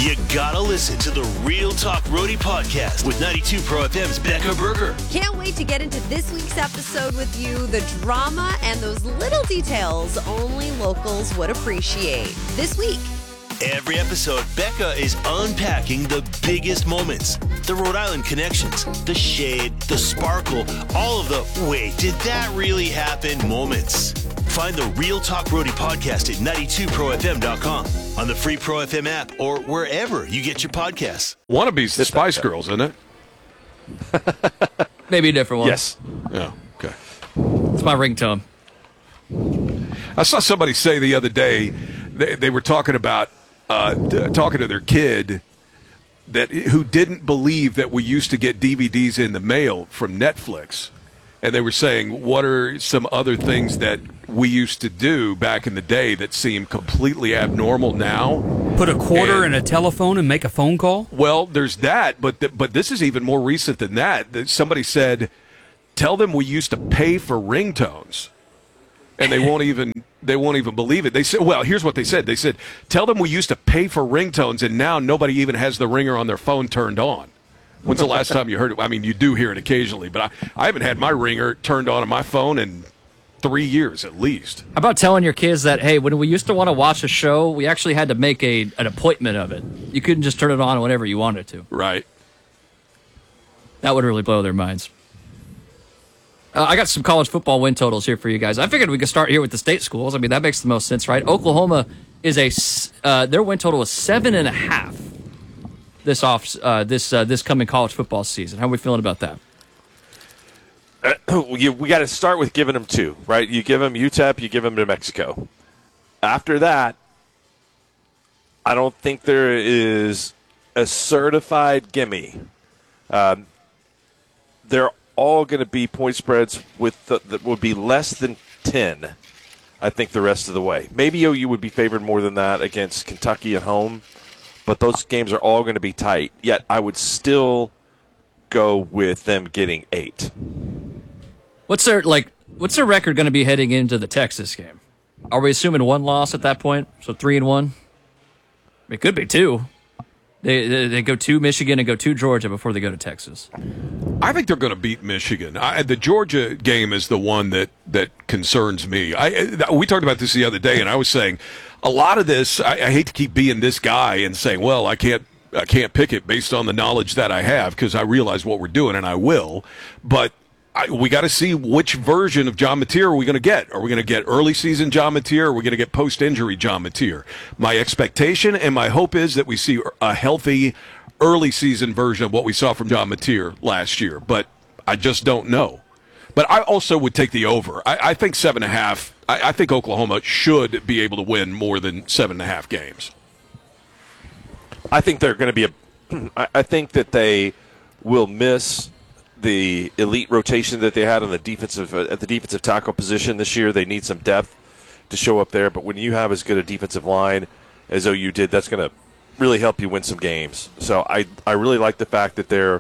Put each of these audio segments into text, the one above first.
You gotta listen to the Real Talk Roadie podcast with 92 Pro FM's Becca Berger. Can't wait to get into this week's episode with you. The drama and those little details only locals would appreciate. This week. Every episode, Becca is unpacking the biggest moments. The Rhode Island connections, the shade, the sparkle, all of the wait, did that really happen moments. Find the Real Talk Roadie podcast at 92profm.com, on the free Pro FM app, or wherever you get your podcasts. Wannabe's the Spice Girls, isn't it? Maybe a different one. Yes. Yeah, okay. It's my ringtone. I saw somebody say the other day, they were talking about talking to their kid who didn't believe that we used to get DVDs in the mail from Netflix. And they were saying, what are some other things that we used to do back in the day that seem completely abnormal now? Put a quarter in a telephone and make a phone call? Well, there's that, but this is even more recent than that. Somebody said, tell them we used to pay for ringtones. And they won't even believe it. They said, well, here's what they said. They said, tell them we used to pay for ringtones, and now nobody even has the ringer on their phone turned on. When's the last time you heard it? I mean, you do hear it occasionally, but I haven't had my ringer turned on my phone in 3 years at least. How about telling your kids that, hey, when we used to want to watch a show, we actually had to make an appointment of it. You couldn't just turn it on whenever you wanted to. Right. That would really blow their minds. I got some college football win totals here for you guys. I figured we could start here with the state schools. I mean, that makes the most sense, right? Oklahoma is their win total is 7.5 this coming college football season. How are we feeling about that? We got to start with giving them 2, right? You give them UTEP, you give them New Mexico. After that, I don't think there is a certified gimme. They're all going to be point spreads that would be less than 10, I think, the rest of the way. Maybe OU would be favored more than that against Kentucky at home, but those games are all going to be tight. Yet I would still go with them getting 8. What's their record going to be heading into the Texas game? Are we assuming 1 loss at that point? So 3-1? It could be 2. They go to Michigan and go to Georgia before they go to Texas. I think they're going to beat Michigan. The Georgia game is the one that concerns me. We talked about this the other day, and I was saying a lot of this, I hate to keep being this guy and saying, well, I can't pick it based on the knowledge that I have because I realize what we're doing, and I will. But we got to see which version of John Mateer are we going to get. Are we going to get early season John Mateer, or are we going to get post-injury John Mateer? My expectation and my hope is that we see a healthy early season version of what we saw from John Mateer last year, but I just don't know. But I also would take the over. I think 7.5. I think Oklahoma should be able to win more than 7.5 games. I think they're going to be I think that they will miss the elite rotation that they had on the defensive tackle position this year. They need some depth to show up there. But when you have as good a defensive line as OU did, that's going to really help you win some games. So I really like the fact that they're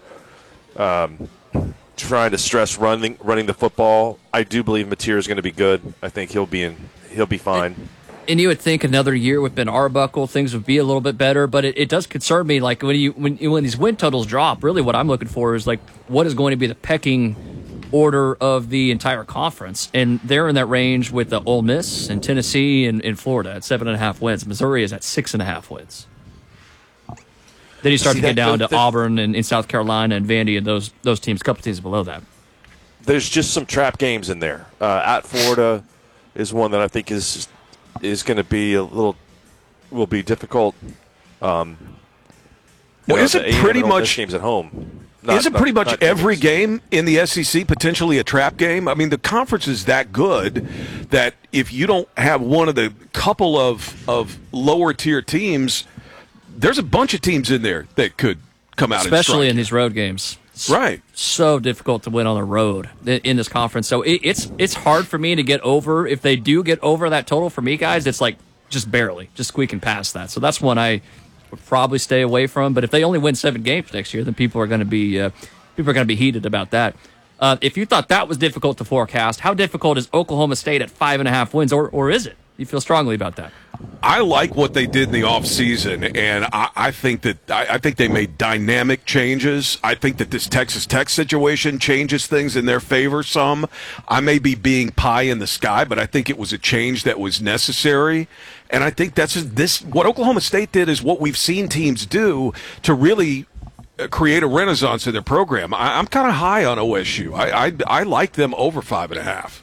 trying to stress running the football. I do believe Mateer is going to be good. I think he'll be fine. And you would think another year with Ben Arbuckle, things would be a little bit better, but it does concern me. Like when these win totals drop, really what I'm looking for is like what is going to be the pecking order of the entire conference, and they're in that range with the Ole Miss and Tennessee and Florida at 7.5 wins. Missouri is at 6.5 wins. Then you start to get down to Auburn and in South Carolina and Vandy and those teams, a couple teams below that. There's just some trap games in there. At Florida is one that I think is going to be will be difficult. Is it pretty much games at home? Isn't pretty much every game in the SEC potentially a trap game? I mean, the conference is that good that if you don't have one of the couple of lower tier teams, there's a bunch of teams in there that could come out, especially in these road games. Right. So difficult to win on the road in this conference. So it's hard for me to get over. If they do get over that total for me, guys, it's like just barely, just squeaking past that. So that's one I would probably stay away from. But if they only win 7 games next year, then people are going to be heated about that. If you thought that was difficult to forecast, how difficult is Oklahoma State at 5.5 wins, or is it? You feel strongly about that? I like what they did in the offseason, and I think they made dynamic changes. I think that this Texas Tech situation changes things in their favor some. I may be being pie in the sky, but I think it was a change that was necessary. And I think what Oklahoma State did is what we've seen teams do to really create a renaissance in their program. I'm kind of high on OSU. I like them over 5.5.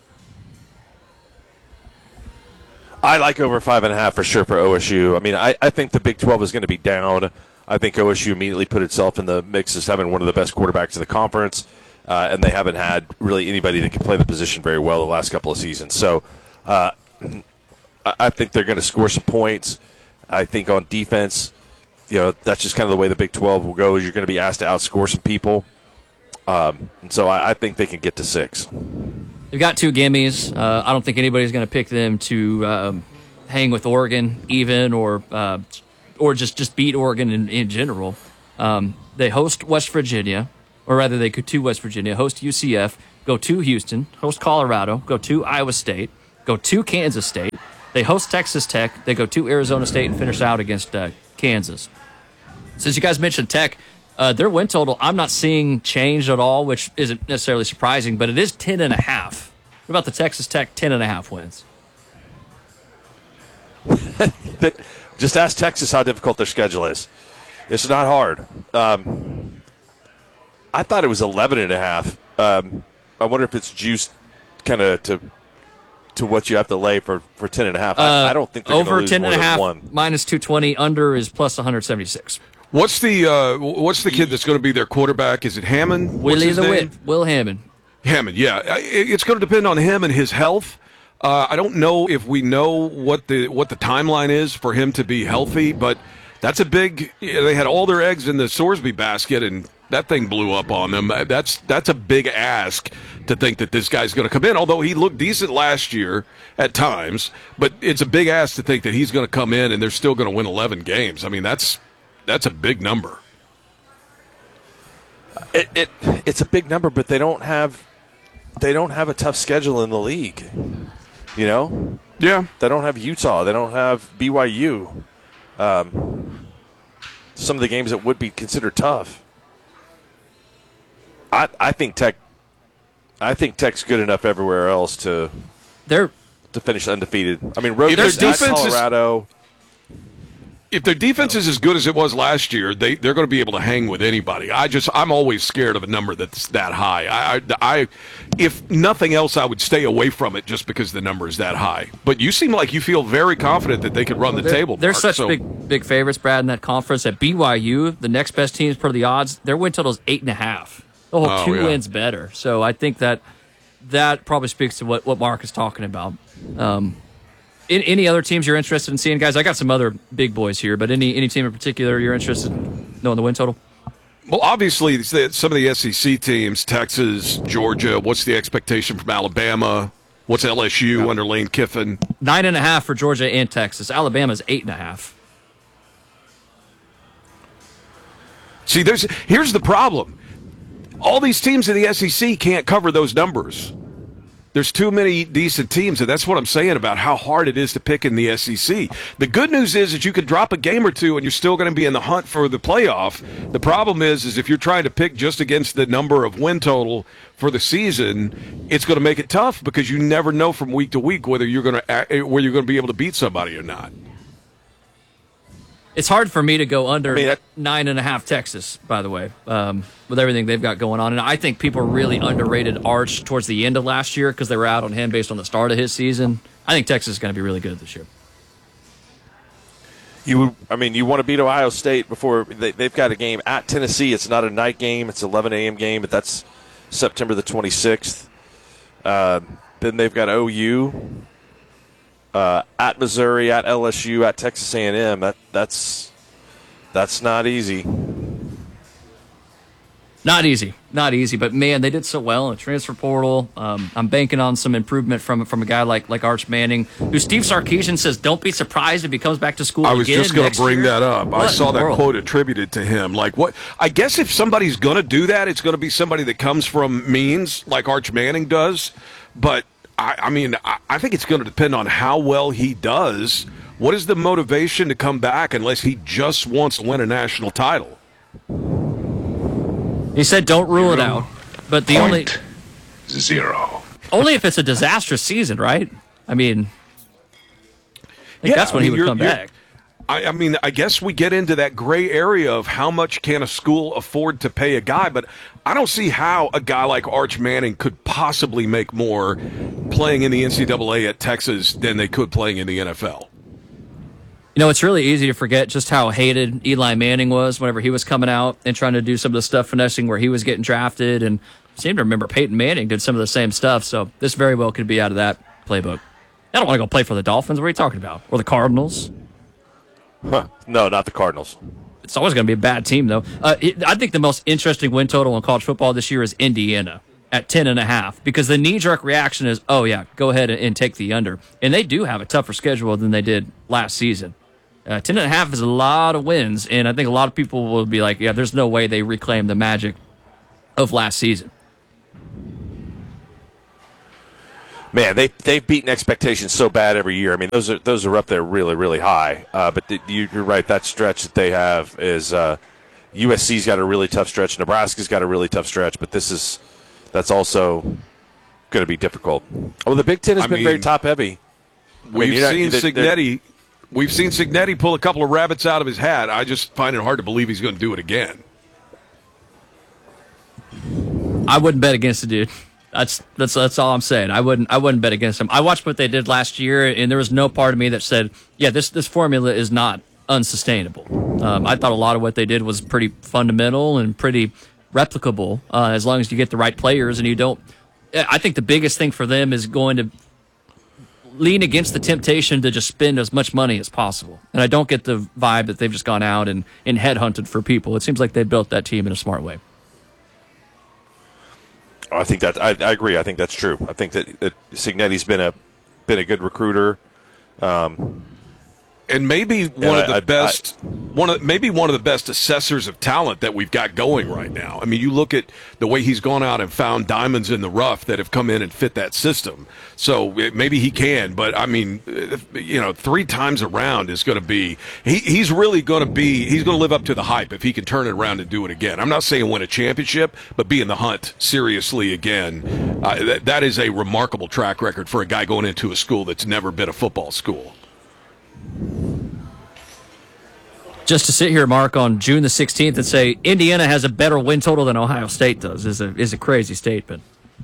I like over 5.5 for sure for OSU. I mean, I think the Big 12 is going to be down. I think OSU immediately put itself in the mix as having one of the best quarterbacks in the conference, and they haven't had really anybody that can play the position very well the last couple of seasons. So I think they're going to score some points. I think on defense, that's just kind of the way the Big 12 will go. Is you're going to be asked to outscore some people. And so I think they can get to 6. They've got 2 gimmies. I don't think anybody's going to pick them to hang with Oregon even or just beat Oregon in general. They host West Virginia, or rather they go to West Virginia, host UCF, go to Houston, host Colorado, go to Iowa State, go to Kansas State. They host Texas Tech. They go to Arizona State and finish out against Kansas. Since you guys mentioned Tech, their win total, I'm not seeing change at all, which isn't necessarily surprising, but it is 10.5. What about the Texas Tech 10.5 wins? Just ask Texas how difficult their schedule is. It's not hard. I thought it was 11.5. I wonder if it's juiced kind of to what you have to lay for 10.5. I don't think they're over going to lose 10.5 more than 1. minus 220. Under is plus 176. What's the kid that's going to be their quarterback? Is it Hammond? Willie the Wit, Will Hammond. Hammond, yeah. It's going to depend on him and his health. I don't know if we know what the timeline is for him to be healthy, but that's a big. They had all their eggs in the Sorsby basket, and that thing blew up on them. That's a big ask to think that this guy's going to come in. Although he looked decent last year at times, but it's a big ask to think that he's going to come in and they're still going to win 11 games. I mean, that's a big number. It's a big number, but they don't have a tough schedule in the league. Yeah. They don't have Utah. They don't have BYU. Some of the games that would be considered tough. I think Tech's good enough everywhere else to finish undefeated. I mean, road games at Colorado. If their defense is as good as it was last year, they're going to be able to hang with anybody. I'm always scared of a number that's that high. I if nothing else, I would stay away from it just because the number is that high. But you seem like you feel very confident that they could run the table. They're such big favorites, Brad, in that conference. At BYU, the next best teams per the odds, their win total is 8.5. They'll hold 2 wins better. So I think that probably speaks to what Mark is talking about. Any other teams you're interested in seeing, guys? I got some other big boys here, but any team in particular you're interested in knowing the win total? Well, obviously, some of the SEC teams, Texas, Georgia, what's the expectation from Alabama? What's LSU under Lane Kiffin? 9.5 for Georgia and Texas. Alabama's 8.5. See, here's the problem. All these teams in the SEC can't cover those numbers. There's too many decent teams, and that's what I'm saying about how hard it is to pick in the SEC. The good news is that you could drop a game or two and you're still going to be in the hunt for the playoff. The problem is if you're trying to pick just against the number of win total for the season, it's going to make it tough because you never know from week to week whether you're going to be able to beat somebody or not. It's hard for me to go under 9.5 Texas, by the way, with everything they've got going on. And I think people really underrated Arch towards the end of last year because they were out on him based on the start of his season. I think Texas is going to be really good this year. You want to beat Ohio State before they've got a game at Tennessee. It's not a night game. It's an 11 a.m. game, but that's September the 26th. Then they've got OU. At Missouri, at LSU, at Texas A&M, that's not easy. Not easy. But man, they did so well in the transfer portal. I'm banking on some improvement from a guy like Arch Manning, who Steve Sarkisian says don't be surprised if he comes back to school. I was just going to bring that up. I saw that quote attributed to him. Like what? I guess if somebody's going to do that, it's going to be somebody that comes from means like Arch Manning does. But I think it's going to depend on how well he does What is the motivation to come back unless he just wants to win a national title? He said don't rule it out. But the only if it's a disastrous season, right? I mean, that's when he would come back. I mean, I guess we get into that gray area of how much can a school afford to pay a guy, but I don't see how a guy like Arch Manning could possibly make more playing in the NCAA at Texas than they could playing in the NFL. You know, it's really easy to forget just how hated Eli Manning was whenever he was coming out and trying to do some of the stuff finessing where he was getting drafted. And I seem to remember Peyton Manning did some of the same stuff, so this very well could be out of that playbook. I don't want to go play for the Dolphins. What are you talking about? Or the Cardinals? No, not the Cardinals. It's always going to be a bad team, though. I think the most interesting win total in college football this year is Indiana at 10.5, because the knee-jerk reaction is, oh, yeah, go ahead and take the under. And they do have a tougher schedule than they did last season. 10.5 is a lot of wins, and I think a lot of people will be like, yeah, there's no way they reclaim the magic of last season. Man, they've beaten expectations so bad every year. I mean, those are up there really, really high. But you're right. That stretch that they have is USC's got a really tough stretch. Nebraska's got a really tough stretch. But that's also going to be difficult. Well, the Big Ten has been very top heavy. We've seen Cignetti pull a couple of rabbits out of his hat. I just find it hard to believe he's going to do it again. I wouldn't bet against the dude. That's all I'm saying. I wouldn't bet against him. I watched what they did last year, and there was no part of me that said, yeah, this formula is not unsustainable. I thought a lot of what they did was pretty fundamental and pretty replicable, as long as you get the right players and you don't. I think the biggest thing for them is going to lean against the temptation to just spend as much money as possible. And I don't get the vibe that they've just gone out and headhunted for people. It seems like they built that team in a smart way. I think that I agree. I think that's true. I think that Cignetti's been a good recruiter, and maybe one of the best assessors of talent that we've got going right now. I mean, you look at the way he's gone out and found diamonds in the rough that have come in and fit that system. So maybe he can, but I mean, 3 times around is going to be. He's really going to be. He's going to live up to the hype if he can turn it around and do it again. I'm not saying win a championship, but be in the hunt seriously again. That is a remarkable track record for a guy going into a school that's never been a football school. Just to sit here, Mark, on June the 16th and say Indiana has a better win total than Ohio State does is a crazy statement.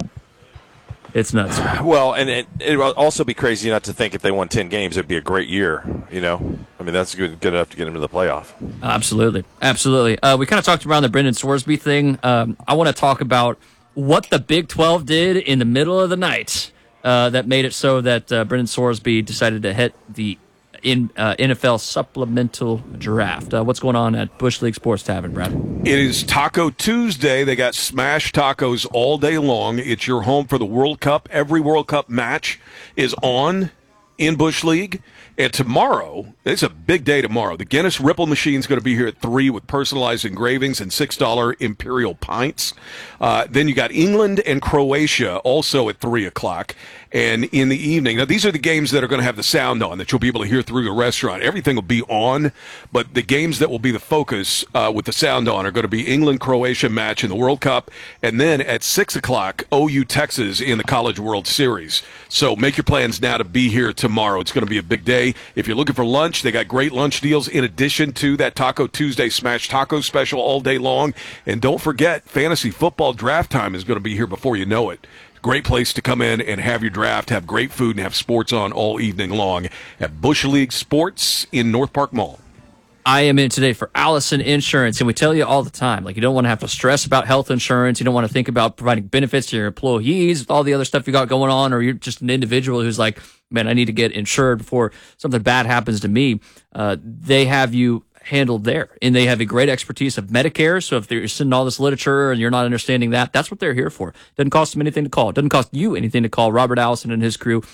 It's nuts. Well, and it will also be crazy not to think if they won 10 games, it'd be a great year. I mean, that's good enough to get them to the playoff. Absolutely. We kind of talked around the Brendan Sorsby thing. I want to talk about what the Big 12 did in the middle of the night that made it so that Brendan Sorsby decided to hit the NFL supplemental draft. What's going on at Bush League Sports Tavern, Brad? It is Taco Tuesday. They got smash tacos all day long. It's your home for the World Cup. Every World Cup match is on in Bush League. And tomorrow, it's a big day tomorrow. The Guinness Ripple Machine is going to be here at 3 with personalized engravings and $6 Imperial pints. Then you got England and Croatia also at 3 o'clock. And in the evening, now these are the games that are going to have the sound on that you'll be able to hear through the restaurant. Everything will be on, but the games that will be the focus with the sound on are going to be England-Croatia match in the World Cup. And then at 6 o'clock, OU-Texas in the College World Series. So make your plans now to be here tomorrow. It's going to be a big day. If you're looking for lunch, they got great lunch deals in addition to that Taco Tuesday Smash Taco special all day long. And don't forget, fantasy football draft time is going to be here before you know it. Great place to come in and have your draft, have great food, and have sports on all evening long at Bush League Sports in North Park Mall. I am in today for Allison Insurance, and we tell you all the time, like, you don't want to have to stress about health insurance. You don't want to think about providing benefits to your employees with all the other stuff you got going on, or you're just an individual who's like, man, I need to get insured before something bad happens to me. They have you handled there, and they have a great expertise of Medicare. So if you're sending all this literature and you're not understanding that, that's what they're here for. Doesn't cost them anything to call. It doesn't cost you anything to call Robert Allison and his crew.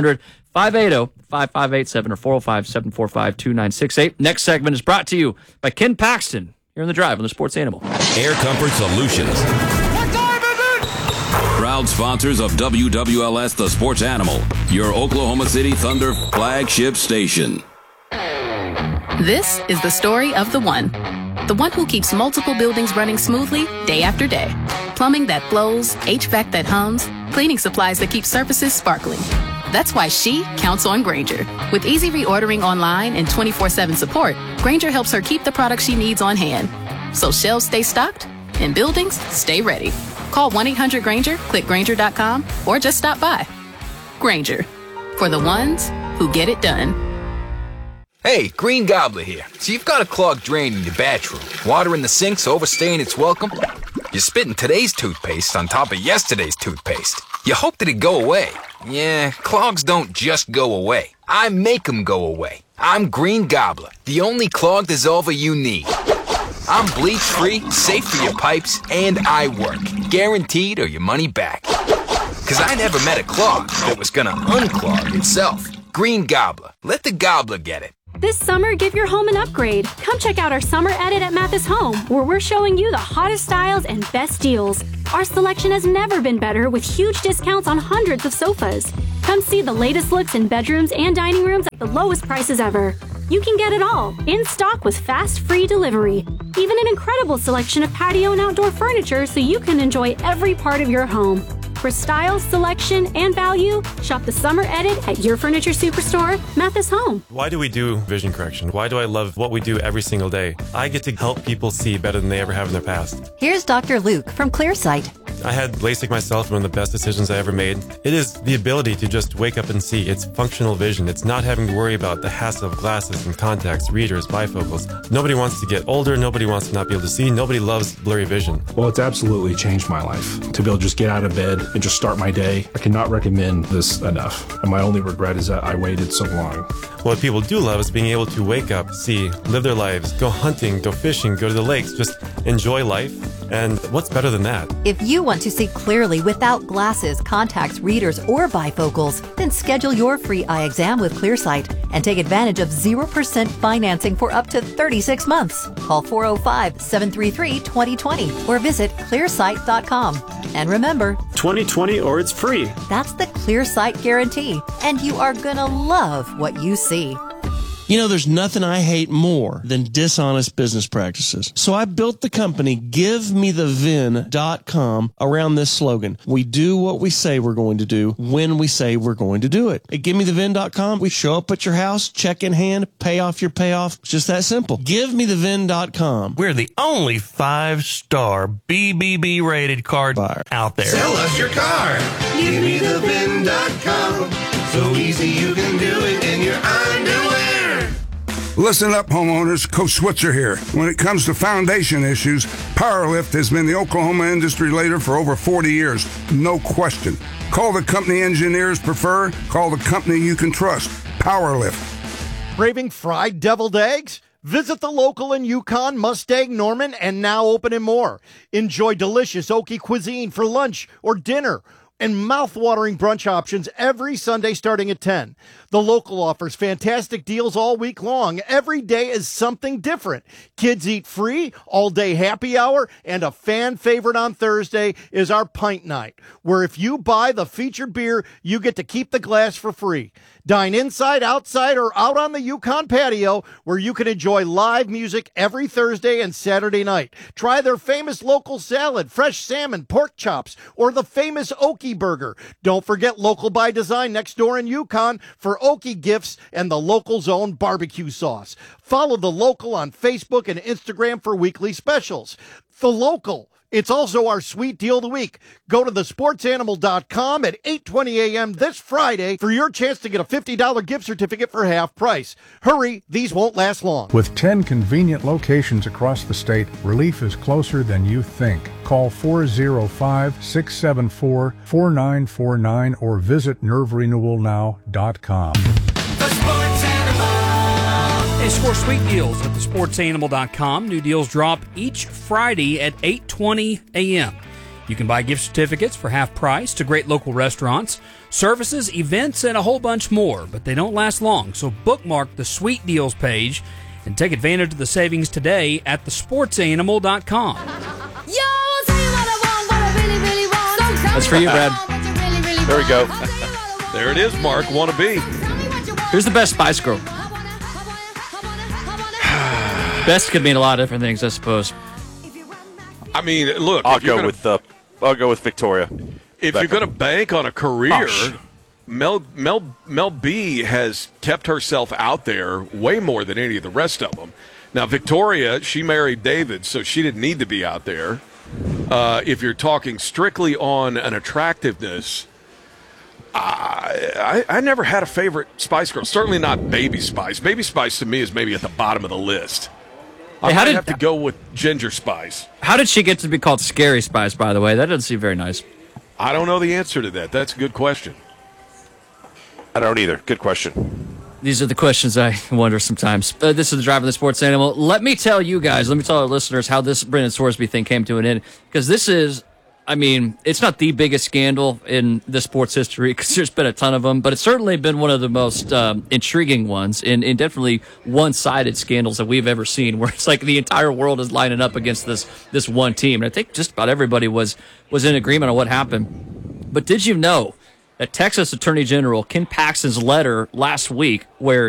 800-580-5587 or 405-745-2968. Next segment is brought to you by Ken Paxton here on The Drive on the Sports Animal. Air Comfort Solutions. What time is it? Proud sponsors of WWLS The Sports Animal, your Oklahoma City Thunder flagship station. This is the story of the one. The one who keeps multiple buildings running smoothly day after day. Plumbing that flows, HVAC that hums, cleaning supplies that keep surfaces sparkling. That's why she counts on Grainger. With easy reordering online and 24/7 support, Grainger helps her keep the products she needs on hand. So shelves stay stocked and buildings stay ready. Call 1-800-GRAINGER, click Grainger.com, or just stop by. Grainger, for the ones who get it done. Hey, Green Gobbler here. So you've got a clogged drain in your bathroom. Water in the sink's overstaying its welcome. You're spitting today's toothpaste on top of yesterday's toothpaste. You hope that it'd go away. Yeah, clogs don't just go away. I make them go away. I'm Green Gobbler, the only clog dissolver you need. I'm bleach-free, safe for your pipes, and I work. Guaranteed or your money back. Because I never met a clog that was gonna unclog itself. Green Gobbler. Let the gobbler get it. This summer, give your home an upgrade. Come check out our summer edit at Mathis Home, where we're showing you the hottest styles and best deals. Our selection has never been better, with huge discounts on hundreds of sofas. Come see the latest looks in bedrooms and dining rooms at the lowest prices ever. You can get it all, in stock with fast, free delivery. Even an incredible selection of patio and outdoor furniture so you can enjoy every part of your home. For style, selection, and value, shop the summer edit at your furniture superstore, Mathis Home. Why do we do vision correction? Why do I love what we do every single day? I get to help people see better than they ever have in their past. Here's Dr. Luke from Clearsight. I had LASIK myself, one of the best decisions I ever made. It is the ability to just wake up and see. It's functional vision. It's not having to worry about the hassle of glasses and contacts, readers, bifocals. Nobody wants to get older. Nobody wants to not be able to see. Nobody loves blurry vision. Well, it's absolutely changed my life. To be able to just get out of bed and just start my day, I cannot recommend this enough. And my only regret is that I waited so long. What people do love is being able to wake up, see, live their lives, go hunting, go fishing, go to the lakes, just enjoy life. And what's better than that? If you want to see clearly without glasses, contacts, readers, or bifocals, then schedule your free eye exam with Clearsight and take advantage of 0% financing for up to 36 months. Call 405-733-2020 or visit clearsight.com. And remember, 2020 or it's free. That's the Clearsight guarantee, and you are gonna love what you see. You know, there's nothing I hate more than dishonest business practices. So I built the company GiveMeTheVin.com around this slogan. We do what we say we're going to do when we say we're going to do it. At GiveMeTheVin.com, we show up at your house, check in hand, pay off your payoff. It's just that simple. GiveMeTheVin.com. We're the only 5-star BBB rated car buyer out there. Sell us your car. GiveMeTheVin.com. So easy you can do it in your underwear. Listen up, homeowners. Coach Switzer here. When it comes to foundation issues, Powerlift has been the Oklahoma industry leader for over 40 years. No question. Call the company engineers prefer. Call the company you can trust. Powerlift. Craving fried deviled eggs? Visit the local in Yukon, Mustang, Norman, and now open in Moore. Enjoy delicious Okie cuisine for lunch or dinner, and mouth-watering brunch options every Sunday starting at 10. The local offers fantastic deals all week long. Every day is something different. Kids eat free, all-day happy hour, and a fan favorite on Thursday is our pint night, where if you buy the featured beer, you get to keep the glass for free. Dine inside, outside, or out on the Yukon patio, where you can enjoy live music every Thursday and Saturday night. Try their famous local salad, fresh salmon, pork chops, or the famous Okie burger. Don't forget Local by Design next door in Yukon for Okie gifts and the local's own barbecue sauce. Follow The Local on Facebook and Instagram for weekly specials. The Local. It's also our sweet deal of the week. Go to thesportsanimal.com at 8:20 a.m. this Friday for your chance to get a $50 gift certificate for half price. Hurry, these won't last long. With 10 convenient locations across the state, relief is closer than you think. Call 405-674-4949 or visit nerverenewalnow.com. Hey, score sweet deals at thesportsanimal.com. New deals drop each Friday at 8:20 a.m. You can buy gift certificates for half price to great local restaurants, services, events, and a whole bunch more, but they don't last long, so bookmark the sweet deals page and take advantage of the savings today at thesportsanimal.com. That's for you, Brad. There we go. There it is, Mark. Wanna be. Here's the best Spice Girl. Best could mean a lot of different things, I suppose. I mean, look, I'll go with Victoria. If you're going to bank on a career, Mel B has kept herself out there way more than any of the rest of them. Now, Victoria, she married David, so she didn't need to be out there. If you're talking strictly on an attractiveness, I never had a favorite Spice Girl. Certainly not Baby Spice. Baby Spice to me is maybe at the bottom of the list. I might have to go with Ginger Spice. How did she get to be called Scary Spice, by the way? That doesn't seem very nice. I don't know the answer to that. That's a good question. I don't either. Good question. These are the questions I wonder sometimes. This is the Drive of the Sports Animal. Let me tell you guys, let me tell our listeners how this Brendan Sorsby thing came to an end. Because this is, I mean, it's not the biggest scandal in the sports history because there's been a ton of them, but it's certainly been one of the most intriguing ones and definitely one-sided scandals that we've ever seen, where it's like the entire world is lining up against this one team. And I think just about everybody was in agreement on what happened. But did you know that Texas Attorney General Ken Paxton's letter last week, where